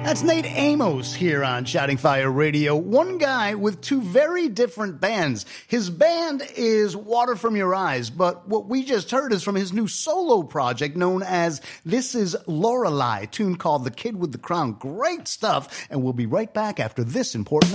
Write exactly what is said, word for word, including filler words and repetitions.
That's Nate Amos here on Shouting Fire Radio. One guy with two very different bands. His band is Water From Your Eyes, but what we just heard is from his new solo project known as This Is Lorelei, a tune called The Kid with the Crown. Great stuff, and we'll be right back after this important